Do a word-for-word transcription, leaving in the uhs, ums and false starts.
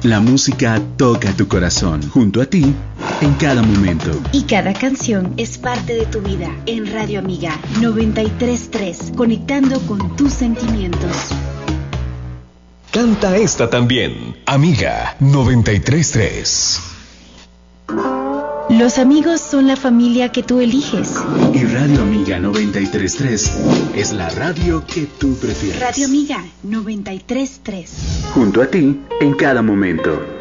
La música toca tu corazón, junto a ti, en cada momento. Y cada canción es parte de tu vida. En Radio Amiga noventa y tres punto tres, conectando con tus sentimientos. Canta esta también, Amiga noventa y tres punto tres. Los amigos son la familia que tú eliges. Y Radio Amiga noventa y tres punto tres es la radio que tú prefieres. Radio Amiga noventa y tres punto tres. Junto a ti, en cada momento.